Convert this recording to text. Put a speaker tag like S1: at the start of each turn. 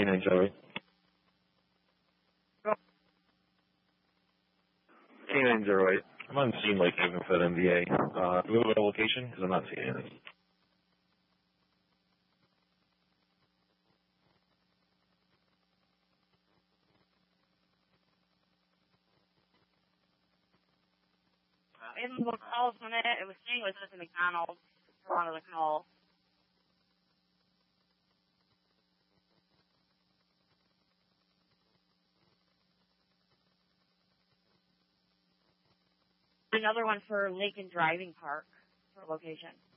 S1: K908. K908. I'm on scene Lake Haven for that MVA. Do we have a location? Because I'm not seeing anything.
S2: We haven't booked calls on it. It was saying it was at the McDonald's for one of the calls. Another one for Lake and Driving Park for location.